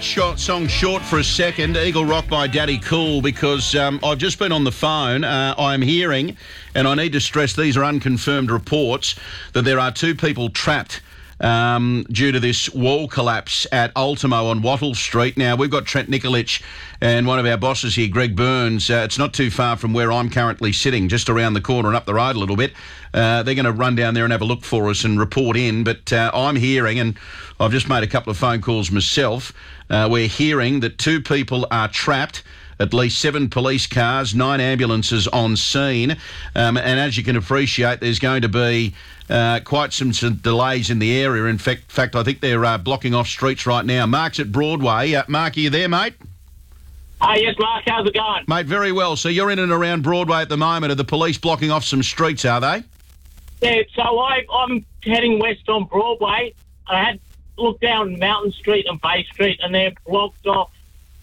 Song short for a second, Eagle Rock by Daddy Cool, because I've just been on the phone. I'm hearing, and I need to stress these are unconfirmed reports, that there are two people trapped due to this wall collapse at Ultimo on Wattle Street. Now, we've got Trent Nikolic and one of our bosses here, Greg Burns. It's not too far from where I'm currently sitting, just around the corner and up the road a little bit. They're going to run down there and have a look for us and report in. But I'm hearing, and I've just made a couple of phone calls myself, we're hearing that two people are trapped, at least 7 police cars, 9 ambulances on scene. And as you can appreciate, there's going to be quite some delays in the area. In fact, I think they're blocking off streets right now. Mark's at Broadway. Mark, are you there, mate? Yes, Mark. How's it going? Mate, very well. So you're in and around Broadway at the moment. Are the police blocking off some streets, are they? Yeah, so I'm heading west on Broadway. I had looked down Mountain Street and Bay Street, and they're blocked off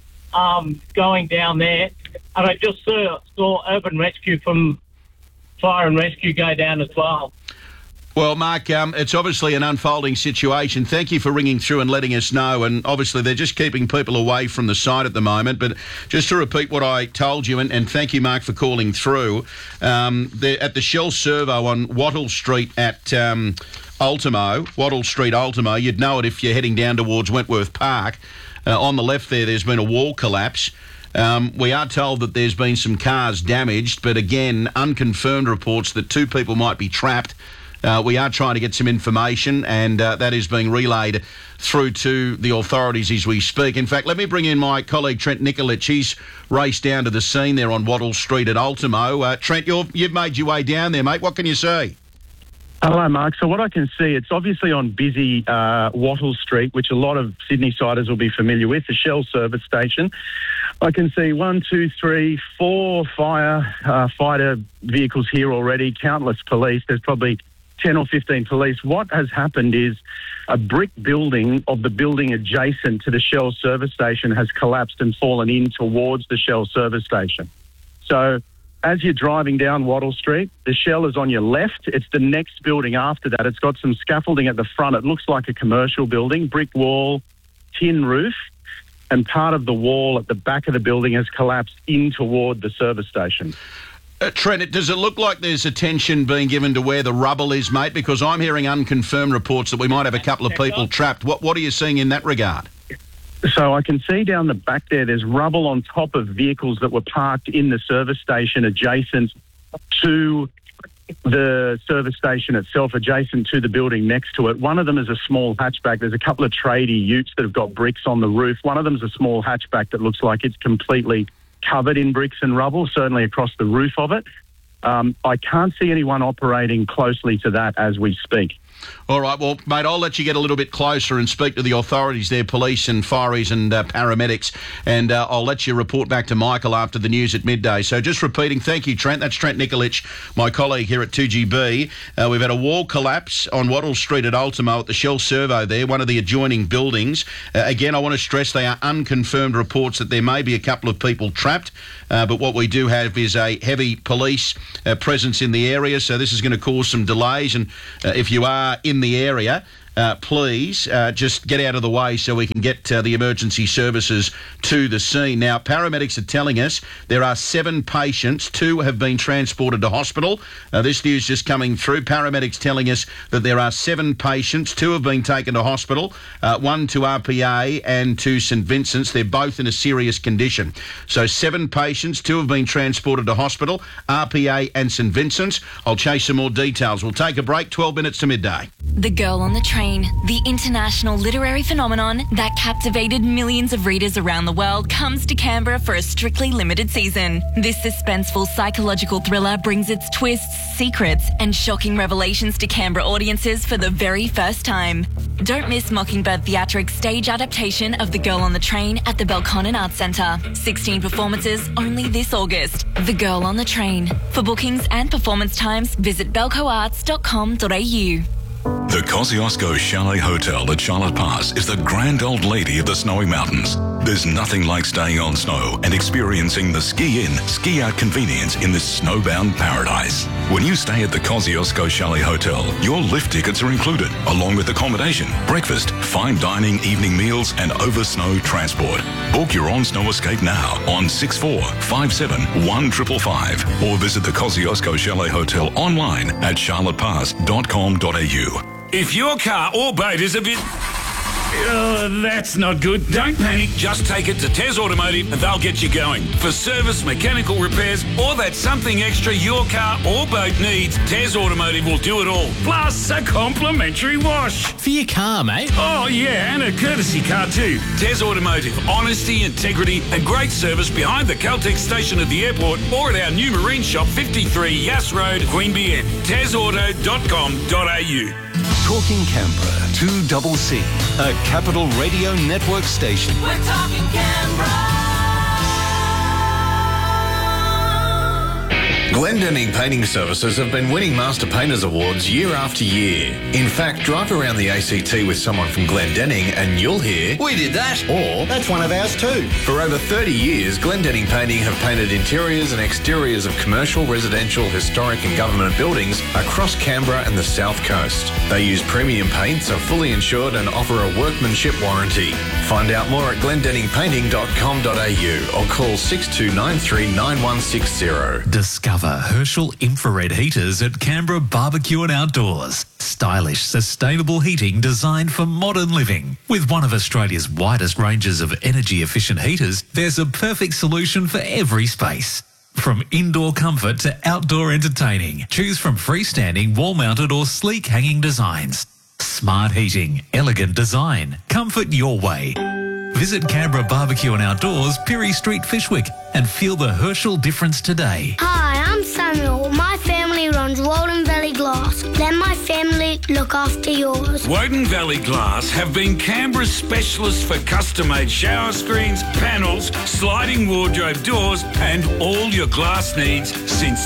going down there. And I just saw Urban Rescue from Fire and Rescue go down as well. Well, Mark, it's obviously an unfolding situation. Thank you for ringing through and letting us know. And obviously they're just keeping people away from the site at the moment. But just to repeat what I told you, and thank you, Mark, for calling through, they're at the Shell Servo on Wattle Street at Ultimo, Wattle Street, Ultimo. You'd know it if you're heading down towards Wentworth Park. On the left there's been a wall collapse. We are told that there's been some cars damaged, but again, unconfirmed reports that 2 people might be trapped. We are trying to get some information, and that is being relayed through to the authorities as we speak. In fact, let me bring in my colleague Trent Nikolic. He's raced down to the scene there on Wattle Street at Ultimo. Trent, you've made your way down there, mate. What can you see? Hello, Mark. So what I can see, it's obviously on busy Wattle Street, which a lot of Sydney-siders will be familiar with, the Shell service station. I can see 1, 2, 3, 4 fighter vehicles here already, countless police. There's probably 10 or 15 police. What has happened is a brick building of the building adjacent to the Shell service station has collapsed and fallen in towards the Shell service station. So as you're driving down Wattle Street, the Shell is on your left. It's the next building after that. It's got some scaffolding at the front. It looks like a commercial building, brick wall, tin roof, and part of the wall at the back of the building has collapsed in toward the service station. Trent, does it look like there's attention being given to where the rubble is, mate? Because I'm hearing unconfirmed reports that we might have a couple of people trapped. What are you seeing in that regard? So I can see down the back there's rubble on top of vehicles that were parked in the service station adjacent to the service station itself, adjacent to the building next to it. One of them is a small hatchback. There's a couple of tradie utes that have got bricks on the roof. One of them is a small hatchback that looks like it's completely covered in bricks and rubble, certainly across the roof of it. I can't see anyone operating closely to that as we speak. All right, well, mate, I'll let you get a little bit closer and speak to the authorities there, police and fireys and paramedics, and I'll let you report back to Michael after the news at midday. So just repeating, thank you, Trent. That's Trent Nikolic, my colleague here at 2GB. We've had a wall collapse on Wattle Street at Ultimo at the Shell Servo there, one of the adjoining buildings. Again, I want to stress they are unconfirmed reports that there may be a couple of people trapped, but what we do have is a heavy police presence in the area, so this is going to cause some delays, and if you are in the area, please just get out of the way so we can get the emergency services to the scene. Now, paramedics are telling us there are 7 patients. 2 have been transported to hospital. This news just coming through. Paramedics telling us that there are 7 patients. 2 have been taken to hospital, 1 to RPA and 2 St Vincent's. They're both in a serious condition. So 7 patients, 2 have been transported to hospital, RPA and St Vincent's. I'll chase some more details. We'll take a break, 12 minutes to midday. The Girl on the Train, the international literary phenomenon that captivated millions of readers around the world, comes to Canberra for a strictly limited season. This suspenseful psychological thriller brings its twists, secrets and shocking revelations to Canberra audiences for the very first time. Don't miss Mockingbird Theatric's stage adaptation of The Girl on the Train at the Belconnen Arts Centre. 16 performances only this August. The Girl on the Train. For bookings and performance times, visit belcoarts.com.au. The Kosciuszko Chalet Hotel at Charlotte Pass is the grand old lady of the snowy mountains. There's nothing like staying on snow and experiencing the ski-in, ski-out convenience in this snowbound paradise. When you stay at the Kosciuszko Chalet Hotel, your lift tickets are included, along with accommodation, breakfast, fine dining, evening meals and over-snow transport. Book your on-snow escape now on 6457 1555 or visit the Kosciuszko Chalet Hotel online at charlottepass.com.au. If your car or boat is a bit... that's not good. Don't panic. Just take it to Tez Automotive and they'll get you going. For service, mechanical repairs, or that something extra your car or boat needs, Tez Automotive will do it all. Plus a complimentary wash. For your car, mate. Oh, yeah, and a courtesy car too. Tez Automotive. Honesty, integrity and great service behind the Caltex station at the airport or at our new marine shop, 53 Yass Road, Queanbeyan. TezAuto.com.au. Talking Canberra, 2CC, a Capital Radio Network station. We're talking Canberra. Glendenning Painting Services have been winning Master Painters Awards year after year. In fact, drive around the ACT with someone from Glendenning and you'll hear, "We did that." Or, "That's one of ours too." For over 30 years, Glendenning Painting have painted interiors and exteriors of commercial, residential, historic and government buildings across Canberra and the South Coast. They use premium paints, are fully insured and offer a workmanship warranty. Find out more at glendenningpainting.com.au or call 6293 9160. Discover Herschel infrared heaters at Canberra Barbecue and Outdoors. Stylish, sustainable heating designed for modern living. With one of Australia's widest ranges of energy-efficient heaters, there's a perfect solution for every space. From indoor comfort to outdoor entertaining, choose from freestanding, wall-mounted or sleek hanging designs. Smart heating, elegant design, comfort your way. Visit Canberra Barbecue and Outdoors, Pirie Street, Fishwick, and feel the Herschel difference today. Hi, I'm Samuel. My family runs Walden Valley Glass. Let my family look after yours. Woden Valley Glass have been Canberra's specialists for custom-made shower screens, panels, sliding wardrobe doors and all your glass needs since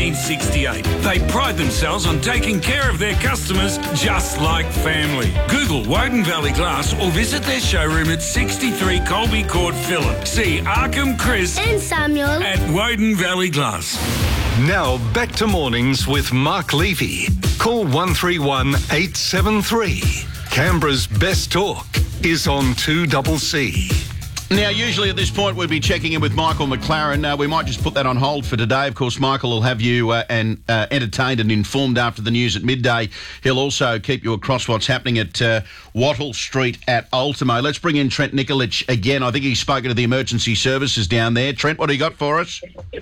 1968. They pride themselves on taking care of their customers just like family. Google Woden Valley Glass or visit their showroom at 63 Colby Court, Phillip. See Arkham, Chris and Samuel at Woden Valley Glass. Now back to mornings with Mark Levy. Call 131 873. Canberra's best talk is on 2CC. Now, usually at this point, we'd be checking in with Michael McLaren. We might just put that on hold for today. Of course, Michael will have you entertained and informed after the news at midday. He'll also keep you across what's happening at Wattle Street at Ultimo. Let's bring in Trent Nikolic again. I think he's spoken to the emergency services down there. Trent, what do you got for us?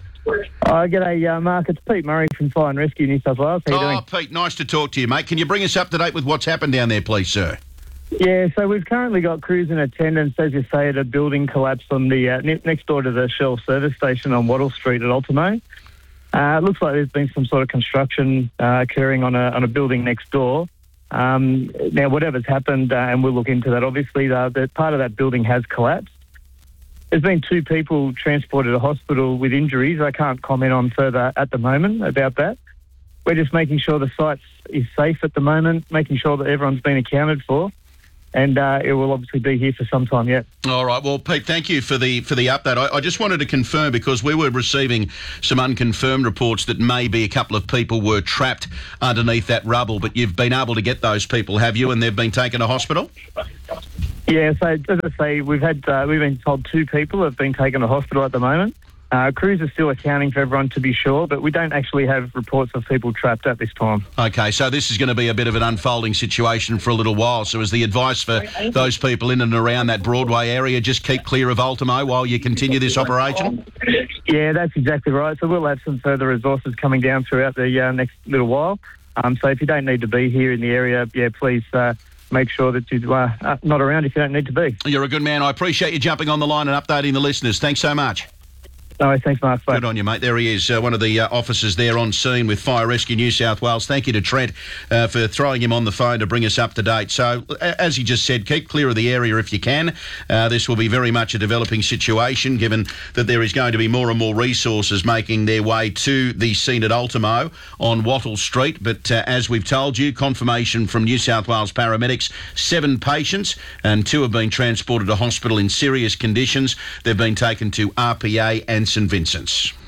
G'day, Mark. It's Pete Murray from Fire and Rescue New South Wales. How you doing? Pete, nice to talk to you, mate. Can you bring us up to date with what's happened down there, please, sir? Yeah, so we've currently got crews in attendance, as you say, at a building collapse on the next door to the Shell service station on Wattle Street at Ultimo. It looks like there's been some sort of construction occurring on a building next door. Now, whatever's happened, and we'll look into that, obviously, the part of that building has collapsed. There's been 2 people transported to hospital with injuries. I can't comment on further at the moment about that. We're just making sure the site is safe at the moment, making sure that everyone's been accounted for. And it will obviously be here for some time yet. All right. Well, Pete, thank you for the update. I just wanted to confirm, because we were receiving some unconfirmed reports that maybe a couple of people were trapped underneath that rubble, but you've been able to get those people, have you? And they've been taken to hospital? Yeah, so as I say, we've been told 2 people have been taken to hospital at the moment. Crews are still accounting for everyone, to be sure, but we don't actually have reports of people trapped at this time. Okay, so this is going to be a bit of an unfolding situation for a little while. So is the advice for those people in and around that Broadway area, just keep clear of Ultimo while you continue this operation? Yeah, that's exactly right. So we'll have some further resources coming down throughout the next little while. So if you don't need to be here in the area, please make sure that you are not around if you don't need to be. You're a good man. I appreciate you jumping on the line and updating the listeners. Thanks so much. No, thanks, Mark. Bye. Good on you, mate. There he is, one of the officers there on scene with Fire Rescue New South Wales. Thank you to Trent for throwing him on the phone to bring us up to date. So, as he just said, keep clear of the area if you can. This will be very much a developing situation, given that there is going to be more and more resources making their way to the scene at Ultimo on Wattle Street. But as we've told you, confirmation from New South Wales paramedics, 7 patients, and 2 have been transported to hospital in serious conditions. They've been taken to RPA and St Vincent's.